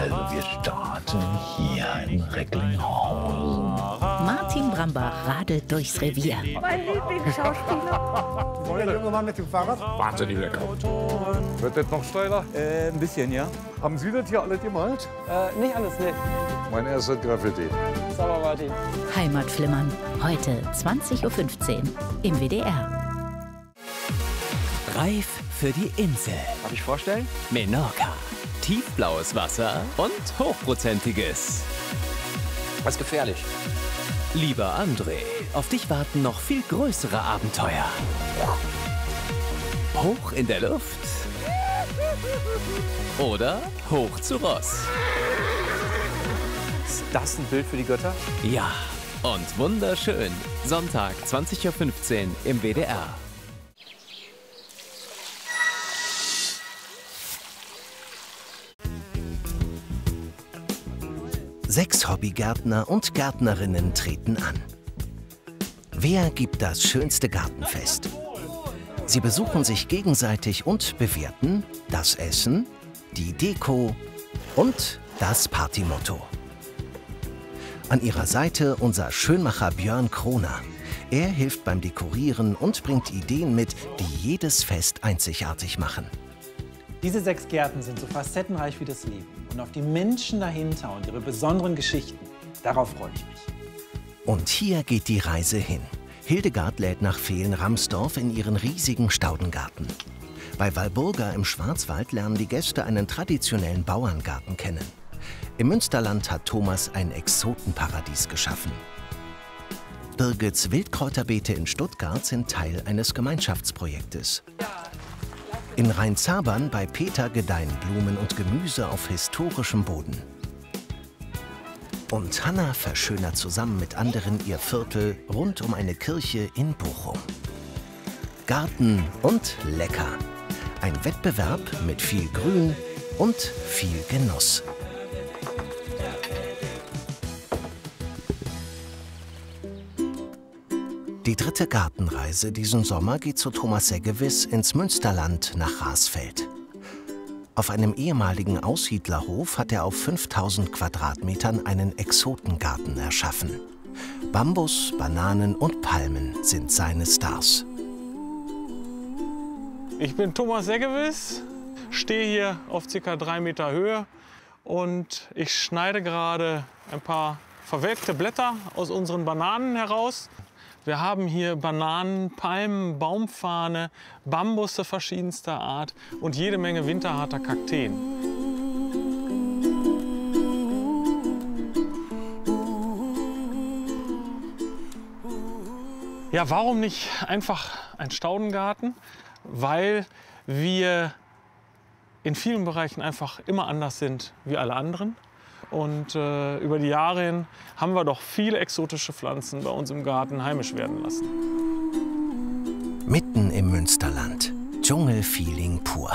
Also wir starten hier in Recklinghausen. Martin Brambach radelt durchs Revier. Mein Lieblingsschauspieler. Der junge Mann mit dem Fahrrad. Wahnsinnig lecker. Wird das noch steiler? Ein bisschen, ja. Haben Sie das hier alles gemalt? Nicht alles, ne. Mein erster Graffiti. Sauber, Martin. Heimatflimmern. Heute 20:15 Uhr im WDR. Reif für die Insel. Darf ich vorstellen? Menorca. Tiefblaues Wasser und hochprozentiges. Was gefährlich. Lieber André, auf dich warten noch viel größere Abenteuer. Hoch in der Luft. Oder hoch zu Ross. Ist das ein Bild für die Götter? Ja, und wunderschön. Sonntag, 20:15 Uhr im WDR. Sechs Hobbygärtner und Gärtnerinnen treten an. Wer gibt das schönste Gartenfest? Sie besuchen sich gegenseitig und bewerten das Essen, die Deko und das Partymotto. An ihrer Seite unser Schönmacher Björn Kroner. Er hilft beim Dekorieren und bringt Ideen mit, die jedes Fest einzigartig machen. Diese 6 Gärten sind so facettenreich wie das Leben. Und auf die Menschen dahinter und ihre besonderen Geschichten, darauf freue ich mich. Und hier geht die Reise hin. Hildegard lädt nach Vehlen-Ramsdorf in ihren riesigen Staudengarten. Bei Walburga im Schwarzwald lernen die Gäste einen traditionellen Bauerngarten kennen. Im Münsterland hat Thomas ein Exotenparadies geschaffen. Birgits Wildkräuterbeete in Stuttgart sind Teil eines Gemeinschaftsprojektes. In Rheinzabern bei Peter gedeihen Blumen und Gemüse auf historischem Boden. Und Hanna verschönert zusammen mit anderen ihr Viertel rund um eine Kirche in Bochum. Garten und lecker. Ein Wettbewerb mit viel Grün und viel Genuss. Die 3. Gartenreise diesen Sommer geht zu Thomas Seggewiss ins Münsterland nach Rasfeld. Auf einem ehemaligen Aussiedlerhof hat er auf 5000 Quadratmetern einen Exotengarten erschaffen. Bambus, Bananen und Palmen sind seine Stars. Ich bin Thomas Seggewiss, stehe hier auf ca. 3 Meter Höhe und ich schneide gerade ein paar verwelkte Blätter aus unseren Bananen heraus. Wir haben hier Bananen, Palmen, Baumfarne, Bambusse verschiedenster Art und jede Menge winterharter Kakteen. Ja, warum nicht einfach ein Staudengarten? Weil wir in vielen Bereichen einfach immer anders sind wie alle anderen. Und über die Jahre hin haben wir doch viele exotische Pflanzen bei uns im Garten heimisch werden lassen. Mitten im Münsterland. Dschungelfeeling pur.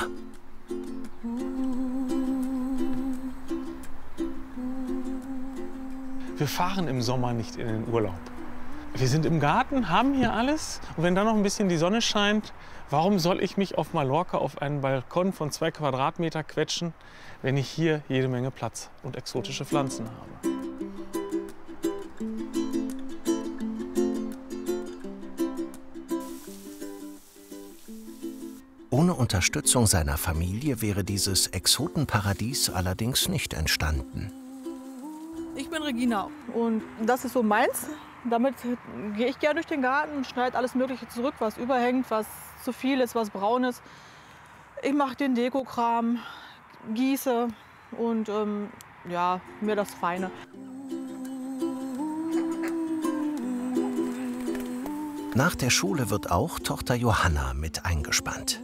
Wir fahren im Sommer nicht in den Urlaub. Wir sind im Garten, haben hier alles. Und wenn dann noch ein bisschen die Sonne scheint, warum soll ich mich auf Mallorca auf einen Balkon von 2 Quadratmeter quetschen, wenn ich hier jede Menge Platz und exotische Pflanzen habe? Ohne Unterstützung seiner Familie wäre dieses Exotenparadies allerdings nicht entstanden. Ich bin Regina und das ist so meins. Damit gehe ich gerne durch den Garten und schneide alles Mögliche zurück, was überhängt, was zu viel ist, was braun ist. Ich mache den Dekokram, gieße und ja, mir das Feine. Nach der Schule wird auch Tochter Johanna mit eingespannt.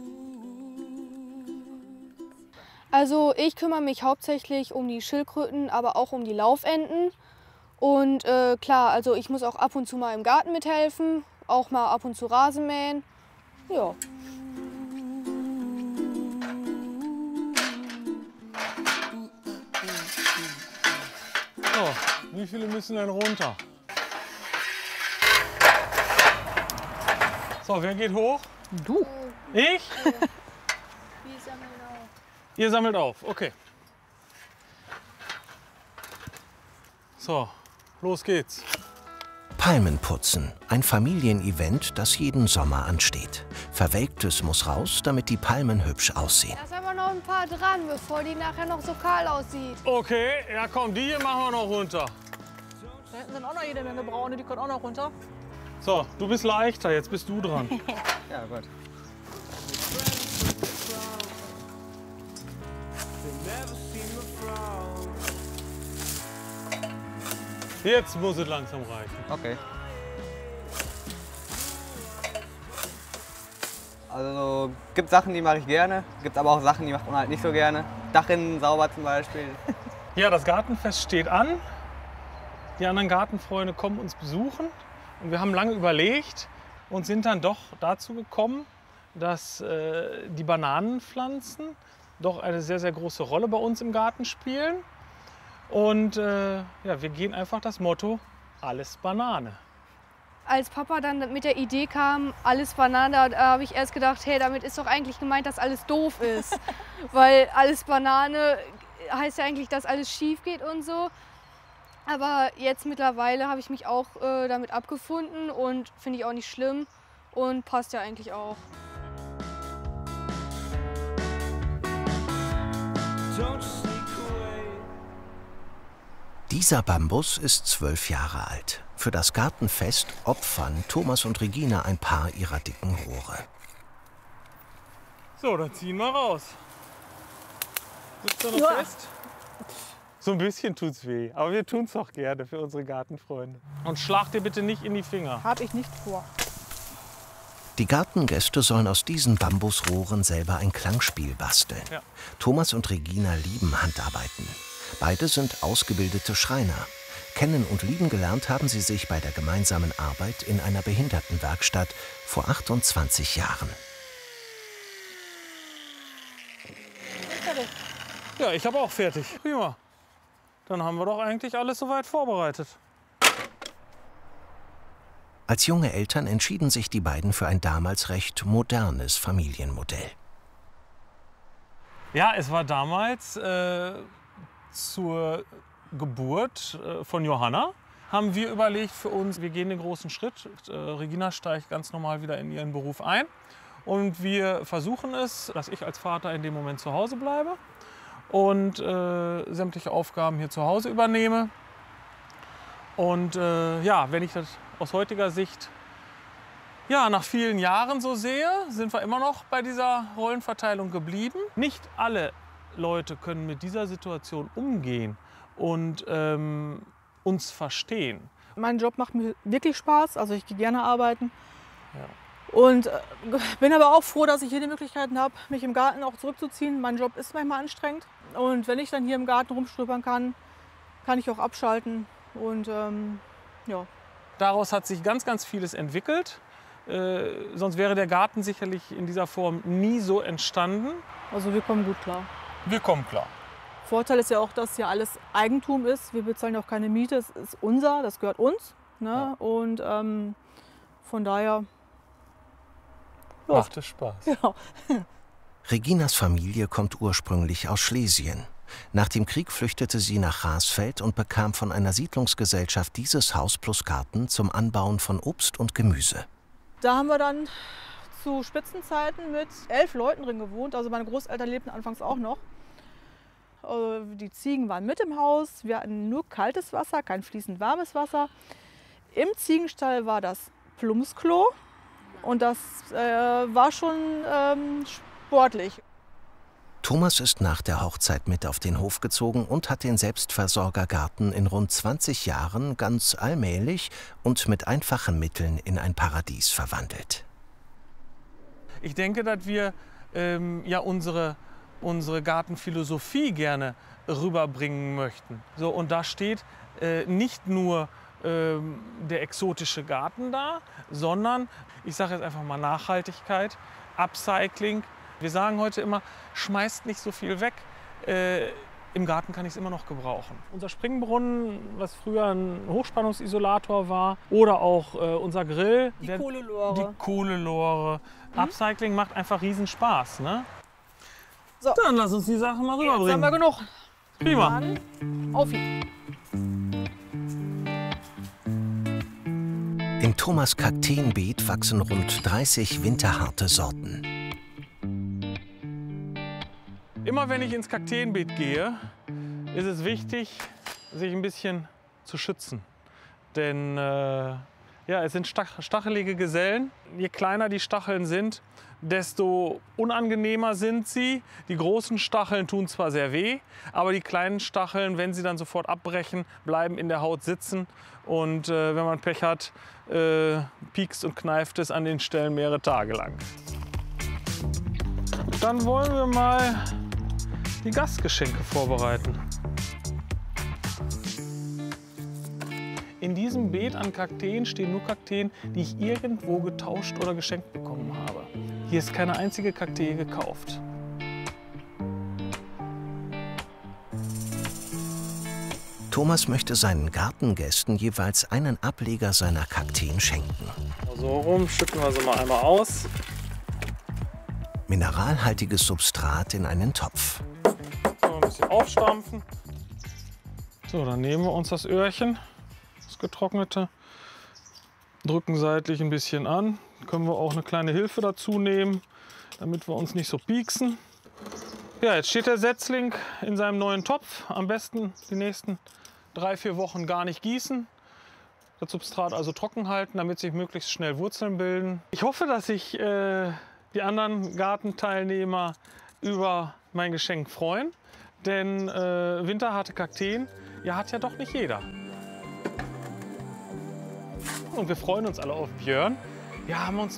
Also ich kümmere mich hauptsächlich um die Schildkröten, aber auch um die Laufenten. Und klar, also ich muss auch ab und zu mal im Garten mithelfen, auch mal ab und zu Rasen mähen. Ja. So, wie viele müssen denn runter? So, wer geht hoch? Du. Ich? Wir sammeln auf. Ihr sammelt auf, okay. So, los geht's. Palmenputzen, ein Familienevent, das jeden Sommer ansteht. Verwelktes muss raus, damit die Palmen hübsch aussehen. Da ist aber noch ein paar dran, bevor die nachher noch so kahl aussieht. Okay, ja komm, die hier machen wir noch runter. Da hinten sind auch noch jede Menge braune, die können auch noch runter. So, du bist leichter, jetzt bist du dran. Ja, gut. Jetzt muss es langsam reichen. Okay. Also gibt Sachen, die mache ich gerne, gibt aber auch Sachen, die macht man halt nicht so gerne. Dachrinnen sauber zum Beispiel. Ja, das Gartenfest steht an. Die anderen Gartenfreunde kommen uns besuchen. Und wir haben lange überlegt und sind dann doch dazu gekommen, dass die Bananenpflanzen doch eine sehr, sehr große Rolle bei uns im Garten spielen. Und ja, wir gehen einfach das Motto, alles Banane. Als Papa dann mit der Idee kam, alles Banane, da habe ich erst gedacht, hey, damit ist doch eigentlich gemeint, dass alles doof ist. Weil alles Banane heißt ja eigentlich, dass alles schief geht und so. Aber jetzt mittlerweile habe ich mich auch damit abgefunden und finde ich auch nicht schlimm und passt ja eigentlich auch. Dieser Bambus ist 12 Jahre alt. Für das Gartenfest opfern Thomas und Regina ein paar ihrer dicken Rohre. So, dann ziehen wir raus. Sitzt er noch fest? So ein bisschen tut's weh, aber wir tun's auch gerne für unsere Gartenfreunde. Und schlag dir bitte nicht in die Finger. Hab ich nicht vor. Die Gartengäste sollen aus diesen Bambusrohren selber ein Klangspiel basteln. Ja. Thomas und Regina lieben Handarbeiten. Beide sind ausgebildete Schreiner. Kennen und lieben gelernt haben sie sich bei der gemeinsamen Arbeit in einer Behindertenwerkstatt vor 28 Jahren. Ja, ich habe auch fertig. Prima. Dann haben wir doch eigentlich alles soweit vorbereitet. Als junge Eltern entschieden sich die beiden für ein damals recht modernes Familienmodell. Ja, es war damals zur Geburt von Johanna, haben wir überlegt für uns, wir gehen den großen Schritt. Regina steigt ganz normal wieder in ihren Beruf ein. Und wir versuchen es, dass ich als Vater in dem Moment zu Hause bleibe und sämtliche Aufgaben hier zu Hause übernehme. Und ja, wenn ich das aus heutiger Sicht ja, nach vielen Jahren so sehe, sind wir immer noch bei dieser Rollenverteilung geblieben. Nicht alle Leute können mit dieser Situation umgehen und uns verstehen. Mein Job macht mir wirklich Spaß, also ich gehe gerne arbeiten. Ja. Und bin aber auch froh, dass ich hier die Möglichkeiten habe, mich im Garten auch zurückzuziehen. Mein Job ist manchmal anstrengend. Und wenn ich dann hier im Garten rumstöbern kann, kann ich auch abschalten. Und ja. Daraus hat sich ganz, ganz vieles entwickelt. Sonst wäre der Garten sicherlich in dieser Form nie so entstanden. Also wir kommen gut klar. Wir kommen klar. Vorteil ist ja auch, dass hier alles Eigentum ist. Wir bezahlen auch keine Miete, es ist unser, das gehört uns. Ne? Ja. Und von daher macht es Spaß. Ja. Reginas Familie kommt ursprünglich aus Schlesien. Nach dem Krieg flüchtete sie nach Rasfeld und bekam von einer Siedlungsgesellschaft dieses Haus plus Garten zum Anbauen von Obst und Gemüse. Da haben wir dann zu Spitzenzeiten mit 11 Leuten drin gewohnt. Also meine Großeltern lebten anfangs auch noch. Die Ziegen waren mit im Haus. Wir hatten nur kaltes Wasser, kein fließend warmes Wasser. Im Ziegenstall war das Plumpsklo und das war schon sportlich. Thomas ist nach der Hochzeit mit auf den Hof gezogen und hat den Selbstversorgergarten in rund 20 Jahren ganz allmählich und mit einfachen Mitteln in ein Paradies verwandelt. Ich denke, dass wir ja unsere Gartenphilosophie gerne rüberbringen möchten. So, und da steht nicht nur der exotische Garten da, sondern, ich sage jetzt einfach mal Nachhaltigkeit, Upcycling. Wir sagen heute immer, schmeißt nicht so viel weg. Im Garten kann ich es immer noch gebrauchen. Unser Springbrunnen, was früher ein Hochspannungsisolator war, oder auch unser Grill. Die Kohlelore. Die Kohlelore. Upcycling macht einfach riesen Spaß. Ne? So. Dann lass uns die Sachen mal rüberbringen. Jetzt haben wir genug. Prima. Dann auf ihn. Im Thomas Kakteenbeet wachsen rund 30 winterharte Sorten. Immer wenn ich ins Kakteenbeet gehe, ist es wichtig, sich ein bisschen zu schützen. Denn ja, es sind stachelige Gesellen. Je kleiner die Stacheln sind, desto unangenehmer sind sie. Die großen Stacheln tun zwar sehr weh, aber die kleinen Stacheln, wenn sie dann sofort abbrechen, bleiben in der Haut sitzen. Und wenn man Pech hat, piekst und kneift es an den Stellen mehrere Tage lang. Dann wollen wir mal die Gastgeschenke vorbereiten. In diesem Beet an Kakteen stehen nur Kakteen, die ich irgendwo getauscht oder geschenkt bekommen habe. Hier ist keine einzige Kaktee gekauft. Thomas möchte seinen Gartengästen jeweils einen Ableger seiner Kakteen schenken. So rum schütten wir sie mal einmal aus. Mineralhaltiges Substrat in einen Topf. So, ein bisschen aufstampfen. So, dann nehmen wir uns das Öhrchen, das getrocknete, drücken seitlich ein bisschen an. Können wir auch eine kleine Hilfe dazu nehmen, damit wir uns nicht so pieksen. Ja, jetzt steht der Setzling in seinem neuen Topf. Am besten die nächsten 3-4 Wochen gar nicht gießen. Das Substrat also trocken halten, damit sich möglichst schnell Wurzeln bilden. Ich hoffe, dass sich die anderen Gartenteilnehmer über mein Geschenk freuen. Denn winterharte Kakteen, ja, hat ja doch nicht jeder. Und wir freuen uns alle auf Björn. Wir haben uns